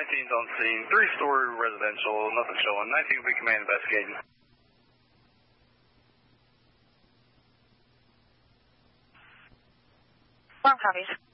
19's on scene, 3-story residential, nothing showing. 19 will be command investigating. Warm copies.